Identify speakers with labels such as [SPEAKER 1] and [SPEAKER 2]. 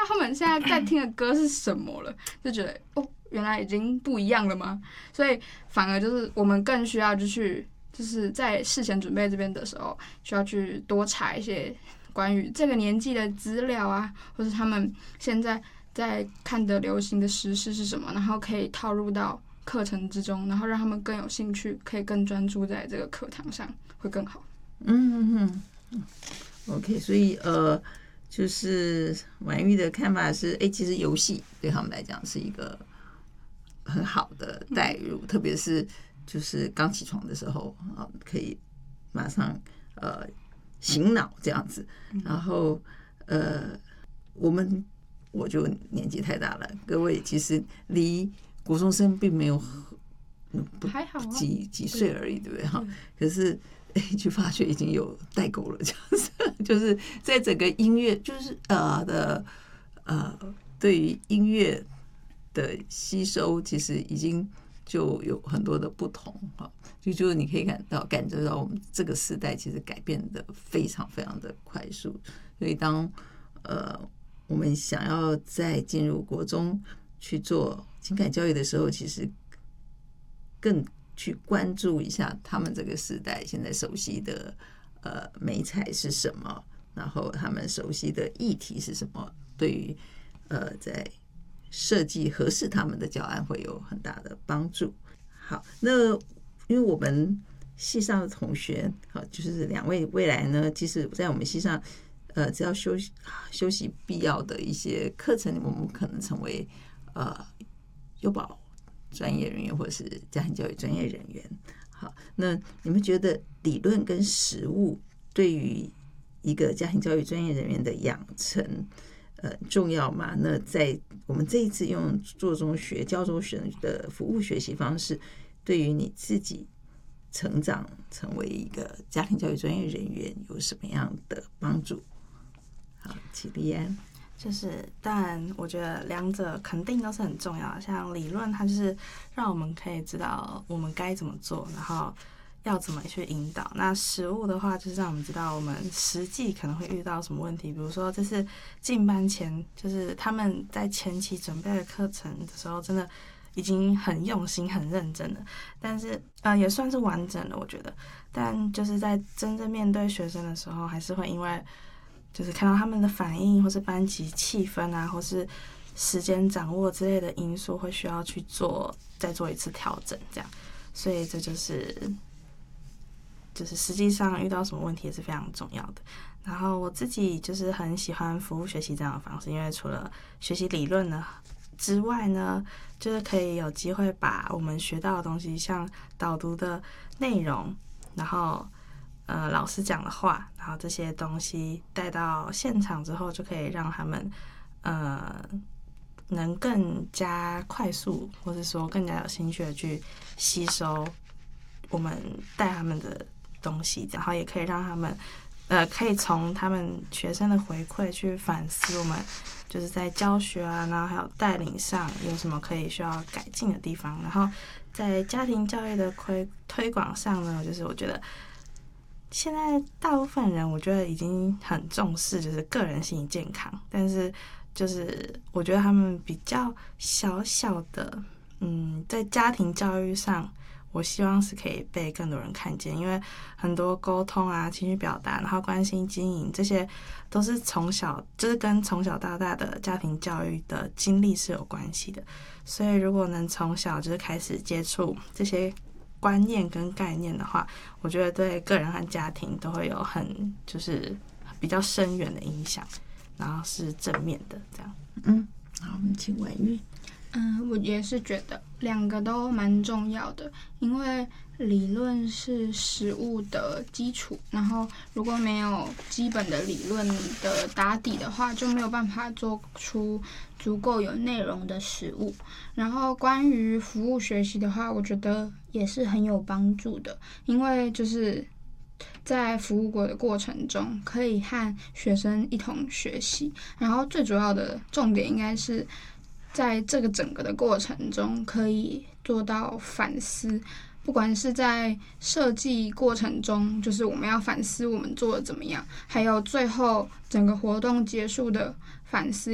[SPEAKER 1] 他们现在在听的歌是什么了，就觉得哦，原来已经不一样了吗？所以反而就是我们更需要就是在事前准备这边的时候，需要去多查一些关于这个年纪的资料啊，或是他们现在在看的流行的时事是什么，然后可以套入到课程之中，然后让他们更有兴趣，可以更专注在这个课堂上，会更好。
[SPEAKER 2] OK， 所以就是婉玉的看法是，其实游戏对他们来讲是一个很好的带入，特别是就是刚起床的时候啊，可以马上醒脑这样子。然后我就年纪太大了，各位其实离国中生并没有
[SPEAKER 1] 还好啊，
[SPEAKER 2] 几岁而已，对不对哈？可是就发觉已经有代沟了，这样子，就是在整个音乐，就是对于音乐的吸收，其实已经就有很多的不同哈。就是你可以感觉到我们这个时代其实改变的非常非常的快速，所以当我们想要再进入国中去做情感教育的时候，其实更去关注一下他们这个时代现在熟悉的媒材是什么，然后他们熟悉的议题是什么，对于在设计合适他们的教案会有很大的帮助。好，那因为我们系上的同学，就是两位未来呢，其实在我们系上只要修习必要的一些课程，我们可能成为幼保专业人员或者是家庭教育专业人员。好，那你们觉得理论跟实务对于一个家庭教育专业人员的养成重要吗？那在我们这一次用做中学教中学的服务学习方式，对于你自己成长成为一个家庭教育专业人员有什么样的帮助？好，齐丽安。
[SPEAKER 3] 当然我觉得两者肯定都是很重要的。像理论它就是让我们可以知道我们该怎么做，然后要怎么去引导。那实务的话就是让我们知道我们实际可能会遇到什么问题，比如说这是进班前，就是他们在前期准备的课程的时候真的已经很用心很认真了，但是也算是完整了我觉得，但就是在真正面对学生的时候，还是会因为就是看到他们的反应，或是班级气氛啊，或是时间掌握之类的因素，会需要去再做一次调整，这样。所以这就是实际上遇到什么问题也是非常重要的。然后我自己就是很喜欢服务学习这样的方式，因为除了学习理论呢之外呢，就是可以有机会把我们学到的东西，像导读的内容，然后老师讲的话，然后这些东西带到现场之后，就可以让他们能更加快速，或者说更加有兴趣的去吸收我们带他们的东西，然后也可以让他们可以从他们学生的回馈去反思我们就是在教学啊，然后还有带领上有什么可以需要改进的地方。然后在家庭教育的推广上呢，就是我觉得现在大部分人我觉得已经很重视就是个人心理健康，但是就是我觉得他们比较小的在家庭教育上，我希望是可以被更多人看见，因为很多沟通啊、情绪表达，然后关心经营，这些都是就是跟从小到大的家庭教育的经历是有关系的。所以如果能从小就是开始接触这些观念跟概念的话，我觉得对个人和家庭都会有就是比较深远的影响，然后是正面的这样。
[SPEAKER 2] 好，我们请婉玉。
[SPEAKER 1] 我也是觉得两个都蛮重要的，因为理论是实务的基础，然后如果没有基本的理论的打底的话，就没有办法做出足够有内容的实务。然后关于服务学习的话，我觉得也是很有帮助的，因为就是在服务的过程中，可以和学生一同学习，然后最主要的重点应该是在这个整个的过程中可以做到反思，不管是在设计过程中，就是我们要反思我们做的怎么样，还有最后整个活动结束的反思